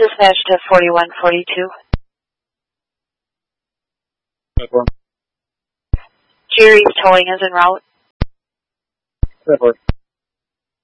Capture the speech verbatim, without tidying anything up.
Dispatch to forty-one forty-two. Platform. Jerry's towing is en route. Platform.